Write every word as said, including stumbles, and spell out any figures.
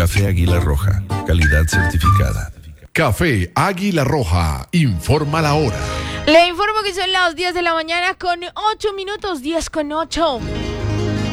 Café Águila Roja, calidad certificada. Café Águila Roja, informa la hora. Le informo que son las diez de la mañana con ocho minutos, diez con ocho.